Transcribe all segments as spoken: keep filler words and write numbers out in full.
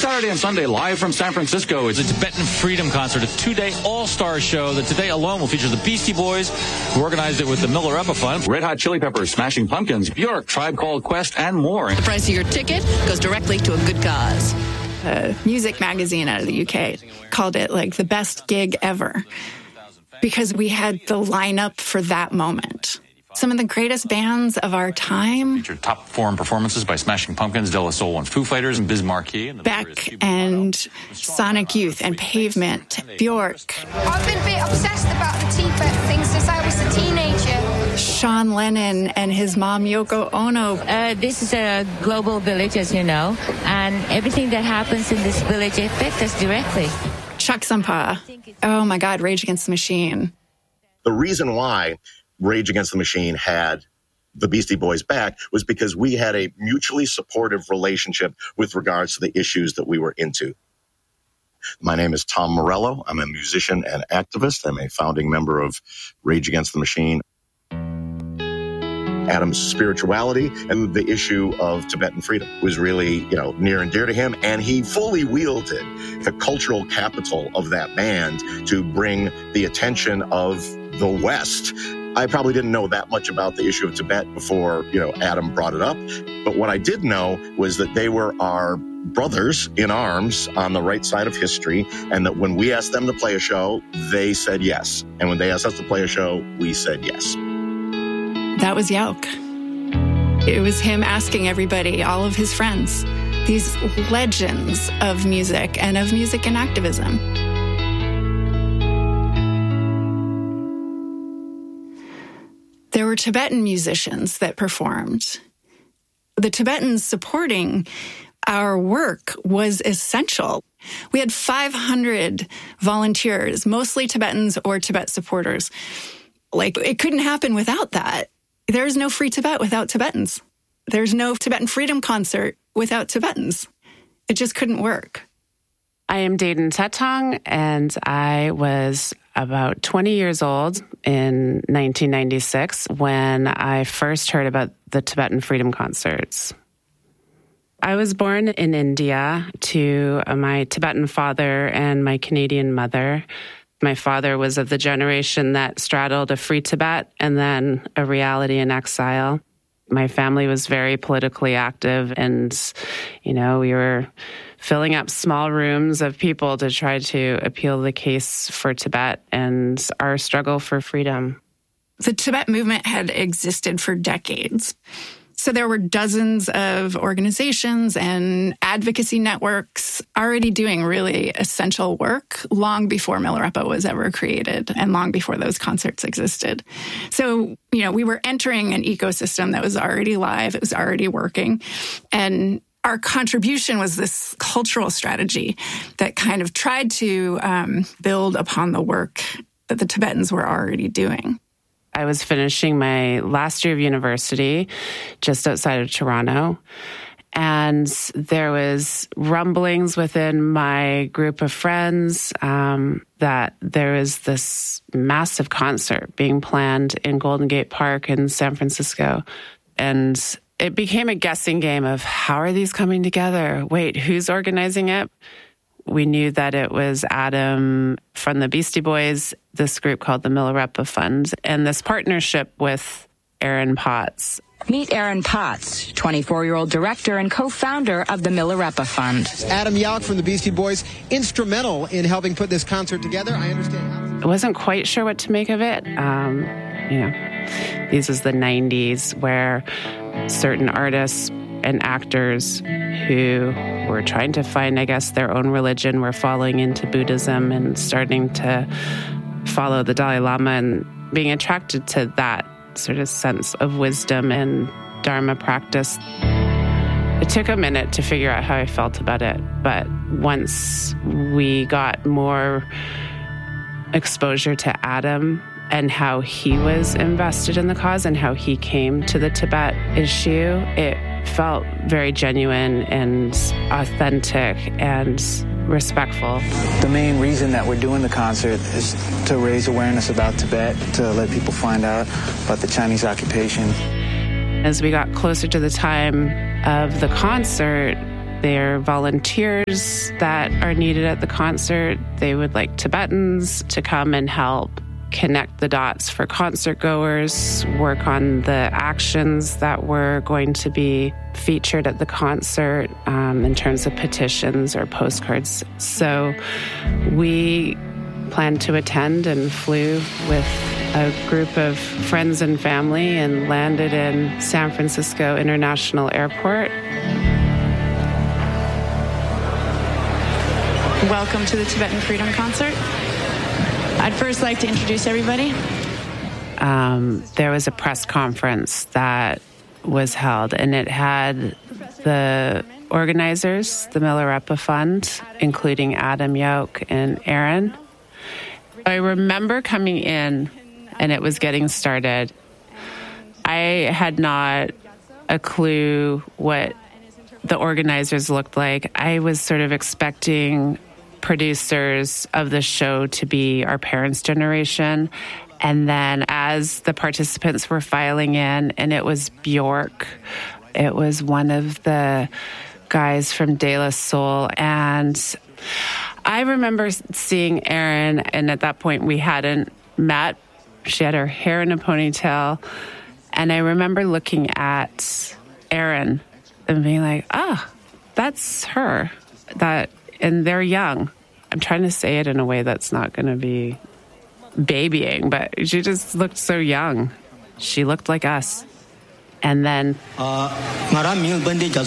Saturday and Sunday, live from San Francisco, it's the Tibetan Freedom Concert, a two-day all-star show that today alone will feature the Beastie Boys, who organized it with the Milarepa Fund, Red Hot Chili Peppers, Smashing Pumpkins, Bjork, Tribe Called Quest, and more. The price of your ticket goes directly to a good cause. A music magazine out of the U K called it like the best gig ever because we had the lineup for that moment. Some of the greatest bands of our time. Featured top foreign performances by Smashing Pumpkins, De La Soul, and Foo Fighters, and Biz Markie. And Beck and Sonic Youth and Pavement, Bjork. I've been a bit obsessed about the Tibet thing since I was a teenager. Sean Lennon and his mom, Yoko Ono. Uh, this is a global village, as you know, and everything that happens in this village affects us directly. Chuck Sampa. Oh my God, Rage Against the Machine. The reason why Rage Against the Machine had the Beastie Boys back was because we had a mutually supportive relationship with regards to the issues that we were into. My name is Tom Morello. I'm a musician and activist. I'm a founding member of Rage Against the Machine. Adam's spirituality and the issue of Tibetan freedom was really, you know, near and dear to him. And he fully wielded the cultural capital of that band to bring the attention of the West. I probably didn't know that much about the issue of Tibet before, you know, Adam brought it up. But what I did know was that they were our brothers in arms on the right side of history, and that when we asked them to play a show, they said yes. And when they asked us to play a show, we said yes. That was Yauk. It was him asking everybody, all of his friends, these legends of music and of music and activism. There were Tibetan musicians that performed. The Tibetans supporting our work was essential. We had five hundred volunteers, mostly Tibetans or Tibet supporters. Like, it couldn't happen without that. There's no Free Tibet without Tibetans. There's no Tibetan Freedom Concert without Tibetans. It just couldn't work. I am Dayton Tetong, and I was about twenty years old in nineteen ninety-six when I first heard about the Tibetan Freedom Concerts. I was born in India to my Tibetan father and my Canadian mother. My father was of the generation that straddled a free Tibet and then a reality in exile. My family was very politically active, and, you know, we were filling up small rooms of people to try to appeal the case for Tibet and our struggle for freedom. The Tibet movement had existed for decades. So there were dozens of organizations and advocacy networks already doing really essential work long before Milarepa was ever created and long before those concerts existed. So, you know, we were entering an ecosystem that was already live, it was already working, and our contribution was this cultural strategy that kind of tried to um, build upon the work that the Tibetans were already doing. I was finishing my last year of university just outside of Toronto, and there was rumblings within my group of friends um, that there was this massive concert being planned in Golden Gate Park in San Francisco. And it became a guessing game of, how are these coming together? Wait, who's organizing it? We knew that it was Adam from the Beastie Boys, this group called the Milarepa Fund, and this partnership with Aaron Potts. Meet Aaron Potts, twenty-four-year-old director and co-founder of the Milarepa Fund. Adam Yauk from the Beastie Boys, instrumental in helping put this concert together. I understand. I wasn't quite sure what to make of it. Um, you know, this was the nineties, where certain artists and actors who were trying to find, I guess, their own religion were falling into Buddhism and starting to follow the Dalai Lama and being attracted to that sort of sense of wisdom and Dharma practice. It took a minute to figure out how I felt about it, but once we got more exposure to Adam and how he was invested in the cause and how he came to the Tibet issue, it felt very genuine and authentic and respectful. The main reason that we're doing the concert is to raise awareness about Tibet, to let people find out about the Chinese occupation. As we got closer to the time of the concert, They're volunteers that are needed at the concert. They would like Tibetans to come and help connect the dots for concert goers, work on the actions that were going to be featured at the concert um, in terms of petitions or postcards. So we planned to attend and flew with a group of friends and family and landed in San Francisco International Airport. Welcome to the Tibetan Freedom Concert. I'd first like to introduce everybody. Um, there was a press conference that was held, and it had the organizers, the Milarepa Fund, including Adam Yoke and Aaron. I remember coming in, and it was getting started. I had not a clue what the organizers looked like. I was sort of expecting producers of the show to be our parents' generation. And then as the participants were filing in, and it was Bjork, it was one of the guys from De La Soul. And I remember seeing Erin, and at that point we hadn't met. She had her hair in a ponytail. And I remember looking at Erin and being like, ah, that's her. That, and they're young. I'm trying to say it in a way that's not going to be babying, but she just looked so young. She looked like us. And then... Uh, my name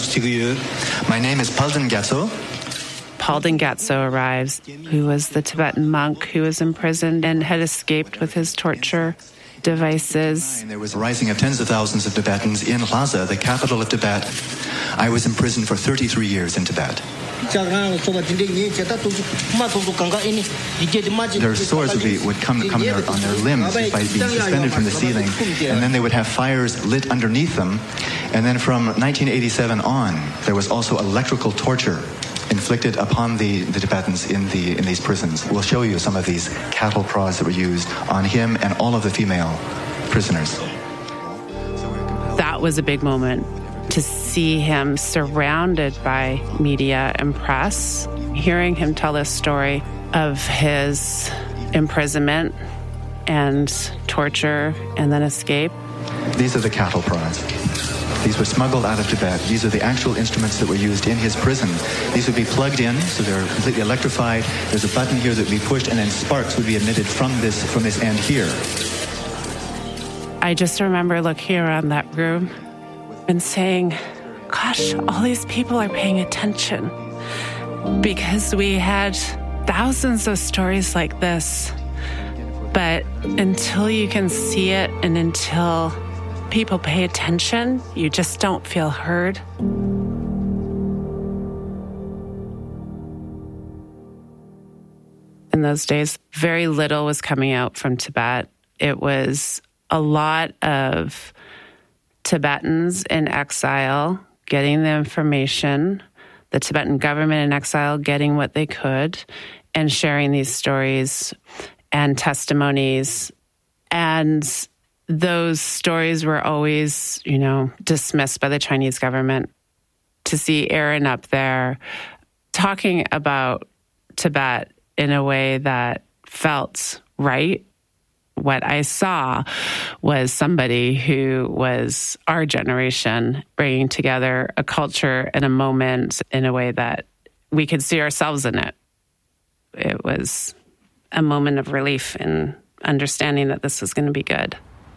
is Palden Gyatso. Palden Gyatso arrives, who was the Tibetan monk who was imprisoned and had escaped with his torture devices. There was a rising of tens of thousands of Tibetans in Lhasa, the capital of Tibet. I was imprisoned for thirty-three years in Tibet. Their swords would, be, would come, come their, on their limbs by being suspended from the ceiling, and then they would have fires lit underneath them. And then from nineteen eighty-seven on, there was also electrical torture inflicted upon the, the Tibetans in the in these prisons. We'll show you some of these cattle prods that were used on him and all of the female prisoners. That was a big moment, to see him surrounded by media and press, hearing him tell this story of his imprisonment and torture and then escape. These are the cattle prods. These were smuggled out of Tibet. These are the actual instruments that were used in his prison. These would be plugged in, so they're completely electrified. There's a button here that would be pushed, and then sparks would be emitted from this from this end here. I just remember looking around that room and saying, gosh, all these people are paying attention, because we had thousands of stories like this. But until you can see it and until people pay attention, you just don't feel heard. In those days, very little was coming out from Tibet. It was a lot of Tibetans in exile getting the information, the Tibetan government in exile getting what they could, and sharing these stories and testimonies. And those stories were always, you know, dismissed by the Chinese government. To see Aaron up there talking about Tibet in a way that felt right, what I saw was somebody who was our generation bringing together a culture and a moment in a way that we could see ourselves in it. It was a moment of relief in understanding that this was going to be good.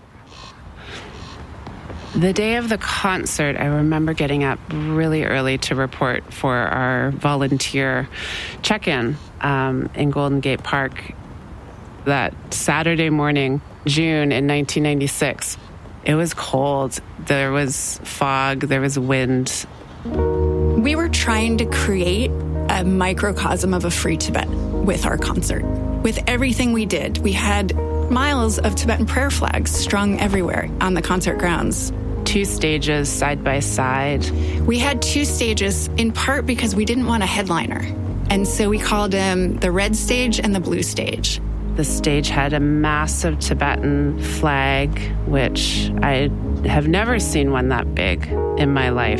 The day of the concert, I remember getting up really early to report for our volunteer check-in um, in Golden Gate Park that Saturday morning, June in nineteen ninety-six. It was cold. There was fog. There was wind. We were trying to create a microcosm of a free Tibet with our concert. With everything we did, we had miles of Tibetan prayer flags strung everywhere on the concert grounds. Two stages side by side. We had two stages in part because we didn't want a headliner. And so we called them the red stage and the blue stage. The stage had a massive Tibetan flag, which I have never seen one that big in my life.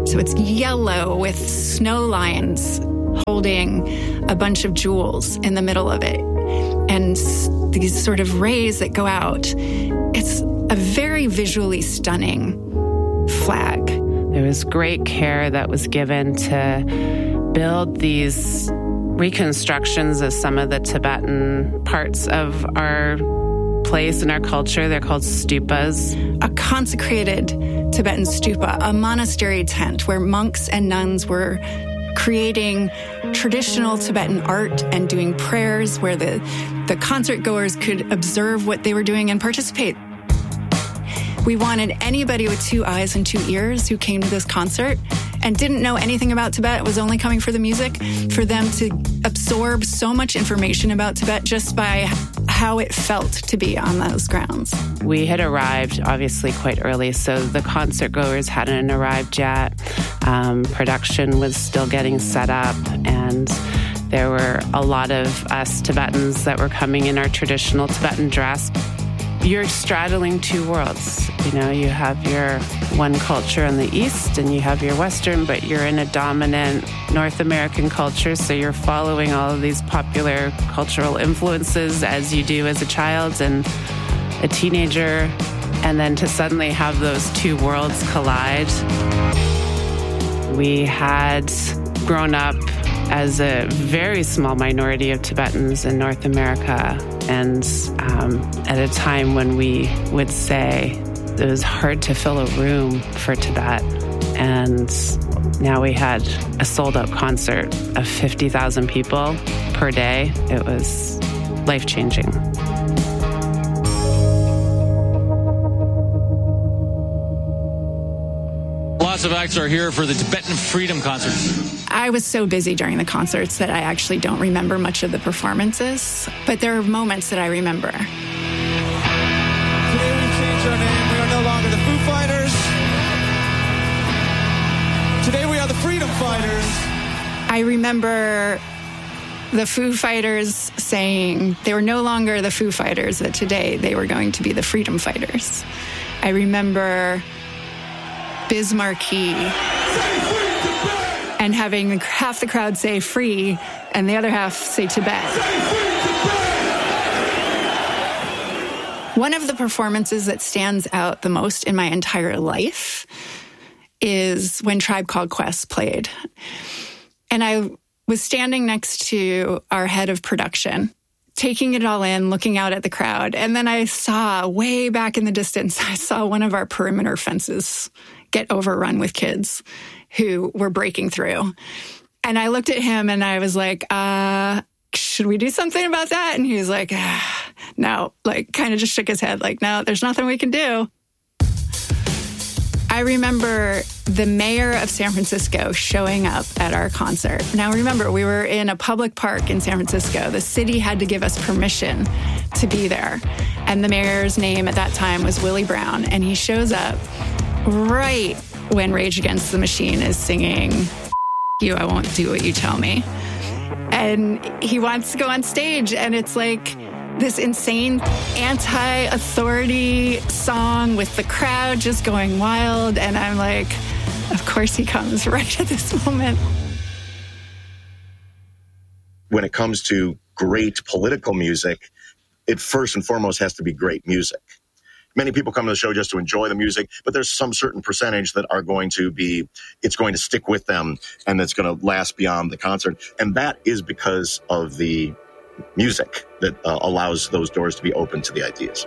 So it's yellow with snow lions holding a bunch of jewels in the middle of it. And these sort of rays that go out. It's a very visually stunning flag. There was great care that was given to build these reconstructions of some of the Tibetan parts of our place and our culture. They're called stupas. A consecrated Tibetan stupa, a monastery tent where monks and nuns were creating traditional Tibetan art and doing prayers, where the, the concert goers could observe what they were doing and participate. We wanted anybody with two eyes and two ears who came to this concert and didn't know anything about Tibet, was only coming for the music, for them to absorb so much information about Tibet just by how it felt to be on those grounds. We had arrived, obviously, quite early, so the concert goers hadn't arrived yet. Um, production was still getting set up, and there were a lot of us Tibetans that were coming in our traditional Tibetan dress. You're straddling two worlds. You know, you have your one culture in the East and you have your Western, but you're in a dominant North American culture, so you're following all of these popular cultural influences as you do as a child and a teenager, and then to suddenly have those two worlds collide. We had grown up as a very small minority of Tibetans in North America, and um, at a time when we would say it was hard to fill a room for Tibet, and now we had a sold-out concert of fifty thousand people per day. It was life-changing. Lots of acts are here for the Tibetan Freedom Concert. I was so busy during the concerts that I actually don't remember much of the performances, but there are moments that I remember. Today we've changed our name. We are no longer the Foo Fighters. Today we are the Freedom Fighters. I remember the Foo Fighters saying they were no longer the Foo Fighters, that today they were going to be the Freedom Fighters. I remember Biz Markie and having half the crowd say free and the other half say Tibet. One of the performances that stands out the most in my entire life is when Tribe Called Quest played. And I was standing next to our head of production, taking it all in, looking out at the crowd. And then I saw way back in the distance, I saw one of our perimeter fences get overrun with kids who were breaking through. And I looked at him and I was like, uh, should we do something about that? And he was like, ah, no, like kind of just shook his head like, no, there's nothing we can do. I remember the mayor of San Francisco showing up at our concert. Now, remember, we were in a public park in San Francisco. The city had to give us permission to be there. And the mayor's name at that time was Willie Brown. And he shows up right when Rage Against the Machine is singing, you, I won't do what you tell me. And he wants to go on stage, and it's like this insane anti-authority song with the crowd just going wild. And I'm like, of course he comes right at this moment. When it comes to great political music, it first and foremost has to be great music. Many people come to the show just to enjoy the music, but there's some certain percentage that are going to be, it's going to stick with them and that's going to last beyond the concert. And that is because of the music that uh, allows those doors to be open to the ideas.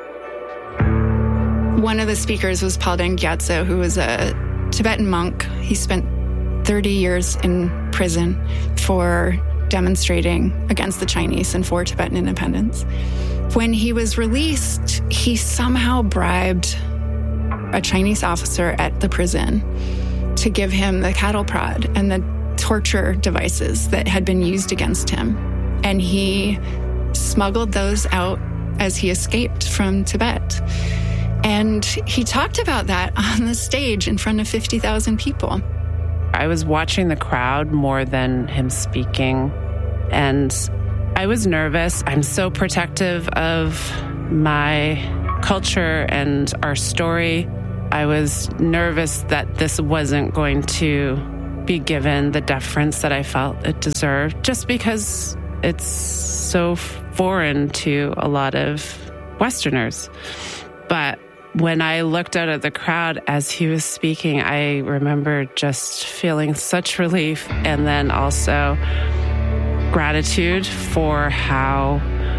One of the speakers was Palden Gyatso, who was a Tibetan monk. He spent thirty years in prison for demonstrating against the Chinese and for Tibetan independence. When he was released, he somehow bribed a Chinese officer at the prison to give him the cattle prod and the torture devices that had been used against him. And he smuggled those out as he escaped from Tibet. And he talked about that on the stage in front of fifty thousand people. I was watching the crowd more than him speaking, and I was nervous. I'm so protective of my culture and our story. I was nervous that this wasn't going to be given the deference that I felt it deserved, just because it's so foreign to a lot of Westerners. But when I looked out at the crowd as he was speaking, I remember just feeling such relief, and then also gratitude for how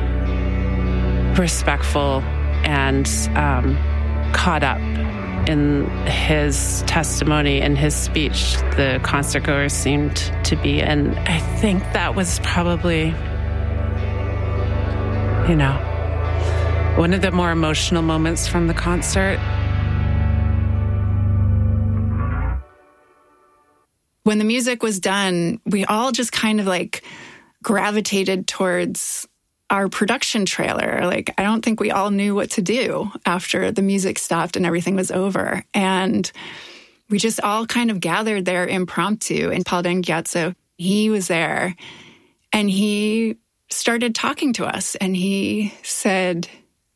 respectful and um, caught up in his testimony and his speech the concertgoers seemed to be. And I think that was probably, you know, one of the more emotional moments from the concert. When the music was done, we all just kind of like gravitated towards our production trailer. Like, I don't think we all knew what to do after the music stopped and everything was over. And we just all kind of gathered there impromptu. And Paul D'Anghiazzo, he was there and he started talking to us. And he said,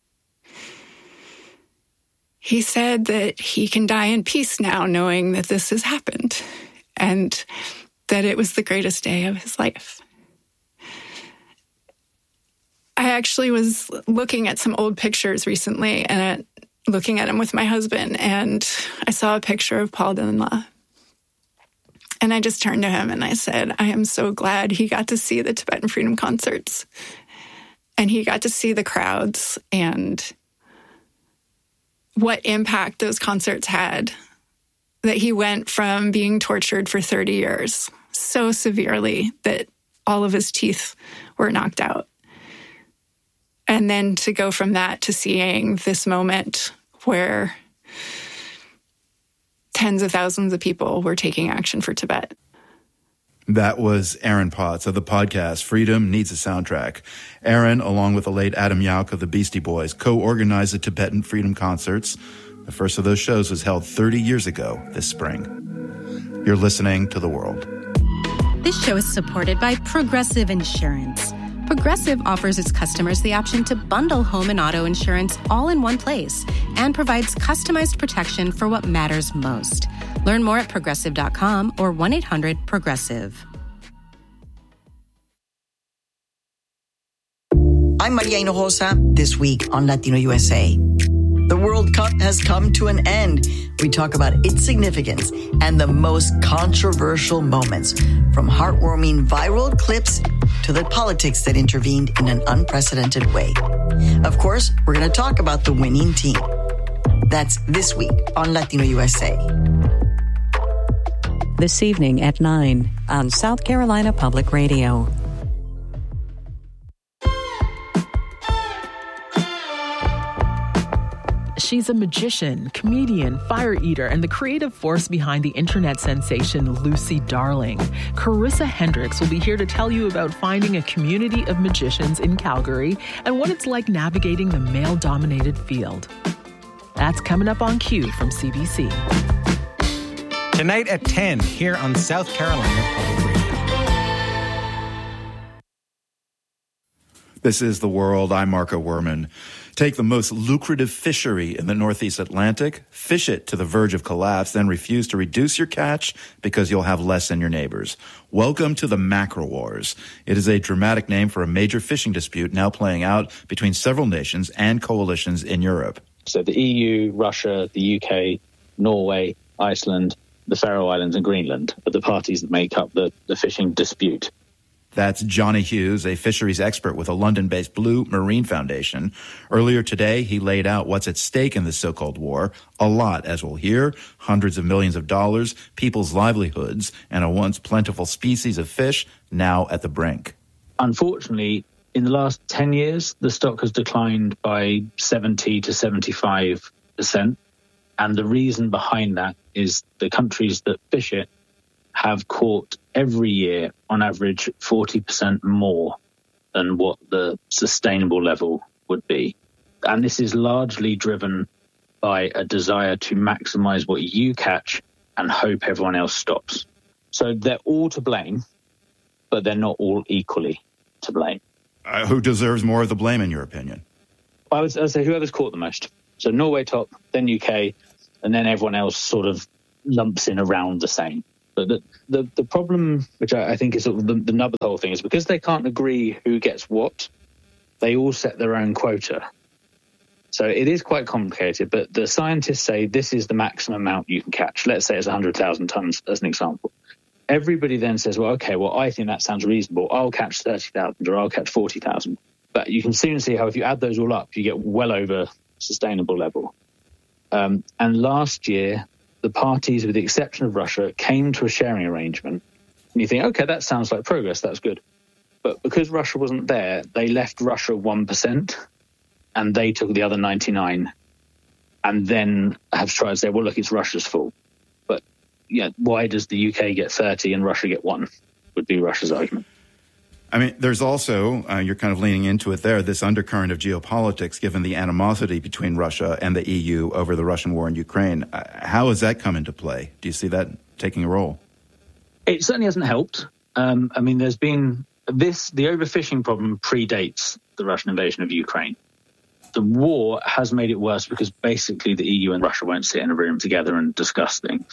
he said that he can die in peace now, knowing that this has happened and that it was the greatest day of his life. I actually was looking at some old pictures recently and looking at them with my husband, and I saw a picture of Paul Danelaw. And I just turned to him and I said, I am so glad he got to see the Tibetan Freedom concerts. And he got to see the crowds and what impact those concerts had. That he went from being tortured for thirty years so severely that all of his teeth were knocked out. And then to go from that to seeing this moment where tens of thousands of people were taking action for Tibet. That was Aaron Potts of the podcast Freedom Needs a Soundtrack. Aaron, along with the late Adam Yauch of the Beastie Boys, co-organized the Tibetan Freedom Concerts. The first of those shows was held thirty years ago this spring. You're listening to The World. This show is supported by Progressive Insurance. Progressive offers its customers the option to bundle home and auto insurance all in one place and provides customized protection for what matters most. Learn more at progressive dot com or one eight hundred progressive. I'm Maria Hinojosa, this week on Latino U S A. The World Cup has come to an end. We talk about its significance and the most controversial moments, from heartwarming viral clips to the politics that intervened in an unprecedented way. Of course, we're going to talk about the winning team. That's this week on Latino U S A. This evening at nine on South Carolina Public Radio. She's a magician, comedian, fire eater, and the creative force behind the internet sensation Lucy Darling. Carissa Hendricks will be here to tell you about finding a community of magicians in Calgary and what it's like navigating the male-dominated field. That's coming up on Q from C B C. Tonight at ten, here on South Carolina Public Radio. This is The World. I'm Marco Werman. Take the most lucrative fishery in the Northeast Atlantic, fish it to the verge of collapse, then refuse to reduce your catch because you'll have less than your neighbors. Welcome to the Mackerel Wars. It is a dramatic name for a major fishing dispute now playing out between several nations and coalitions in Europe. So the E U, Russia, the U K, Norway, Iceland, the Faroe Islands and Greenland are the parties that make up the, the fishing dispute. That's Johnny Hughes, a fisheries expert with a London-based Blue Marine Foundation. Earlier today, he laid out what's at stake in this so-called war. A lot, as we'll hear, hundreds of millions of dollars, people's livelihoods, and a once plentiful species of fish now at the brink. Unfortunately, in the last ten years, the stock has declined by seventy to seventy-five percent. And the reason behind that is the countries that fish it have caught every year, on average, forty percent more than what the sustainable level would be. And this is largely driven by a desire to maximize what you catch and hope everyone else stops. So they're all to blame, but they're not all equally to blame. Uh, who deserves more of the blame, in your opinion? I would, I would say whoever's caught the most. So Norway top, then U K, and then everyone else sort of lumps in around the same. But the the, the problem, which I, I think is sort of the, the nub of the whole thing, is because they can't agree who gets what, they all set their own quota. So it is quite complicated, but the scientists say this is the maximum amount you can catch. Let's say it's one hundred thousand tons as an example. Everybody then says, well, okay, well, I think that sounds reasonable. I'll catch thirty thousand or I'll catch forty thousand. But you can soon see how if you add those all up, you get well over sustainable level. Um, and last year, the parties, with the exception of Russia, came to a sharing arrangement. And you think, okay, that sounds like progress. That's good. But because Russia wasn't there, they left Russia one percent and they took the other ninety-nine, and then have tried to say, well, look, it's Russia's fault. But yeah, why does the U K get thirty and Russia get one, would be Russia's argument. I mean, there's also, uh, you're kind of leaning into it there, this undercurrent of geopolitics, given the animosity between Russia and the E U over the Russian war in Ukraine. Uh, how has that come into play? Do you see that taking a role? It certainly hasn't helped. Um, I mean, there's been this, the overfishing problem predates the Russian invasion of Ukraine. The war has made it worse because basically the E U and Russia won't sit in a room together and discuss things.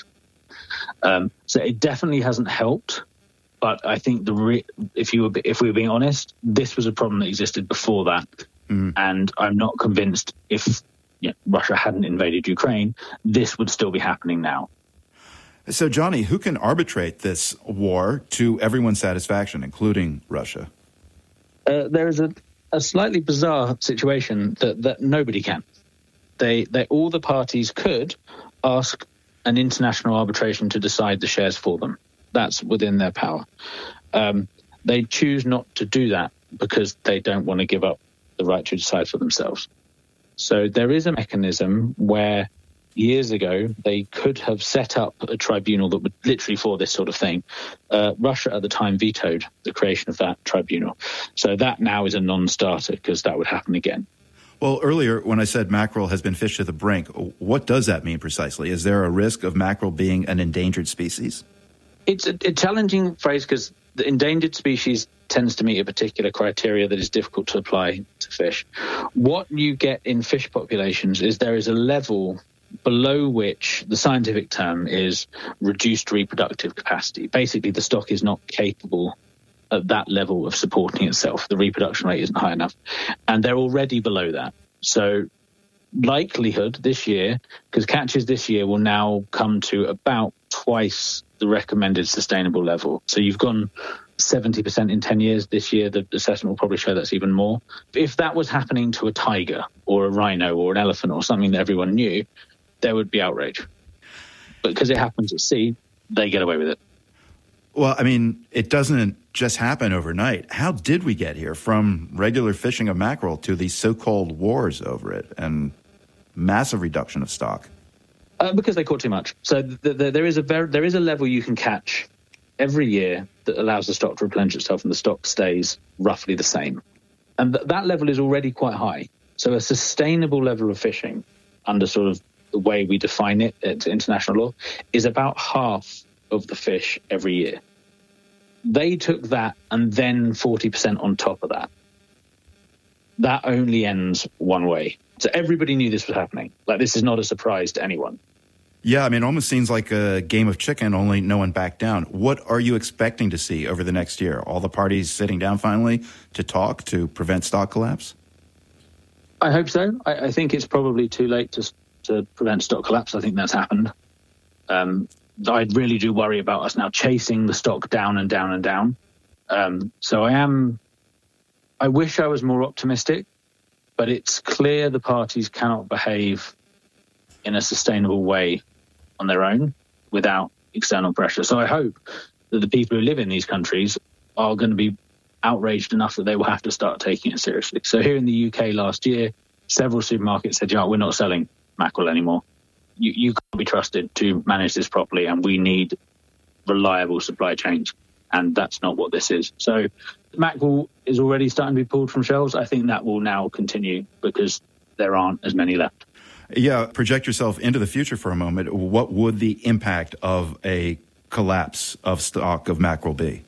Um, so it definitely hasn't helped. But I think the re- if you were if we were being honest, this was a problem that existed before that, mm. and I'm not convinced if you know, Russia hadn't invaded Ukraine, this would still be happening now. So, Johnny, who can arbitrate this war to everyone's satisfaction, including Russia? Uh, there is a, a slightly bizarre situation that, that nobody can. They they all the parties could ask an international arbitration to decide the shares for them. That's within their power. Um, they choose not to do that because they don't want to give up the right to decide for themselves. So there is a mechanism where years ago they could have set up a tribunal that would literally for this sort of thing. Uh, Russia at the time vetoed the creation of that tribunal. So that now is a non-starter because that would happen again. Well, earlier when I said mackerel has been fished to the brink, what does that mean precisely? Is there a risk of mackerel being an endangered species? It's a, a challenging phrase because the endangered species tends to meet a particular criteria that is difficult to apply to fish. What you get in fish populations is there is a level below which the scientific term is reduced reproductive capacity. Basically, the stock is not capable at that level of supporting itself. The reproduction rate isn't high enough. And they're already below that. So likelihood this year, because catches this year will now come to about twice the recommended sustainable level. So you've gone seventy percent in ten years. This year, the assessment will probably show that's even more. If that was happening to a tiger or a rhino or an elephant or something that everyone knew, there would be outrage. But because it happens at sea, they get away with it. Well, I mean, it doesn't just happen overnight. How did we get here from regular fishing of mackerel to these so-called wars over it and massive reduction of stock? Uh, because they caught too much. So the, the, there is a very, there is a level you can catch every year that allows the stock to replenish itself, and the stock stays roughly the same. And th- that level is already quite high. So a sustainable level of fishing, under sort of the way we define it at international law, is about half of the fish every year. They took that and then forty percent on top of that. That only ends one way. So everybody knew this was happening. Like, this is not a surprise to anyone. Yeah, I mean, it almost seems like a game of chicken, only no one backed down. What are you expecting to see over the next year? All the parties sitting down finally to talk to prevent stock collapse? I hope so. I, I think it's probably too late to to prevent stock collapse. I think that's happened. Um, I really do worry about us now chasing the stock down and down and down. Um, so I am, I wish I was more optimistic, but it's clear the parties cannot behave in a sustainable way on their own without external pressure. So I hope that the people who live in these countries are going to be outraged enough that they will have to start taking it seriously. So here in the U K last year, several supermarkets said, yeah, we're not selling mackerel anymore. You, you can't be trusted to manage this properly, and we need reliable supply chains. And that's not what this is. So mackerel is already starting to be pulled from shelves. I think that will now continue because there aren't as many left. Yeah, project yourself into the future for a moment. What would the impact of a collapse of stock of mackerel be?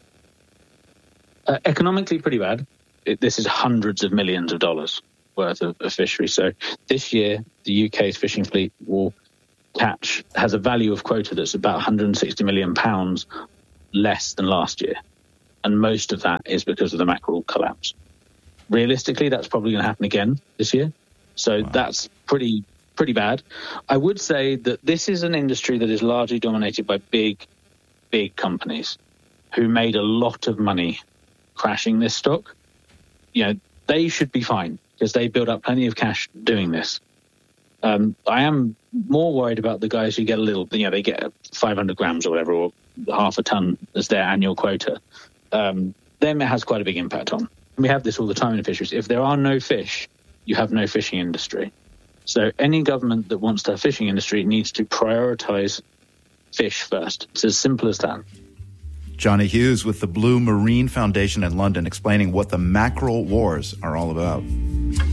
Uh, economically, pretty bad. It, this is hundreds of millions of dollars worth of, of fishery. So this year, the U K's fishing fleet will catch has a value of quota that's about one hundred sixty million pounds less than last year. And most of that is because of the mackerel collapse. Realistically, that's probably going to happen again this year. So wow. that's pretty, pretty bad. I would say that this is an industry that is largely dominated by big, big companies who made a lot of money crashing this stock. You know, they should be fine because they build up plenty of cash doing this. Um, I am more worried about the guys who get a little, you know, they get five hundred grams or whatever, or half a ton as their annual quota. Um, them it has quite a big impact on. We have this all the time in fisheries. If there are no fish, you have no fishing industry. So any government that wants to have fishing industry needs to prioritize fish first. It's as simple as that. Johnny Hughes with the Blue Marine Foundation in London explaining what the mackerel wars are all about.